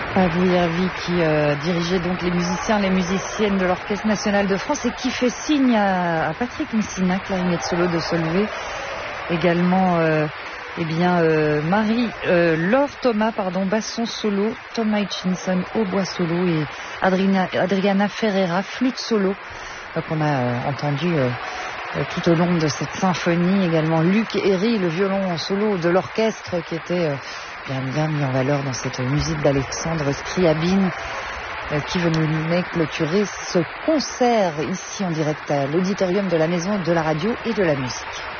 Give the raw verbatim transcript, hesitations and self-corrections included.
Paddy Hervey qui euh, dirigeait donc les musiciens, les musiciennes de l'Orchestre National de France et qui fait signe à, à Patrick Messina, clarinette solo, de se lever. Également, euh, eh bien, euh, Marie euh, Laure Thomas, pardon, basson solo, Tom Hutchinson hautbois solo et Adriana, Adriana Ferreira flûte solo euh, qu'on a euh, entendu euh, euh, tout au long de cette symphonie. Également Luc Herry, le violon solo de l'orchestre qui était euh, bien, bien mis en valeur dans cette musique d'Alexandre Scriabine euh, qui venait clôturer ce concert ici en direct à l'auditorium de la Maison de la Radio et de la Musique.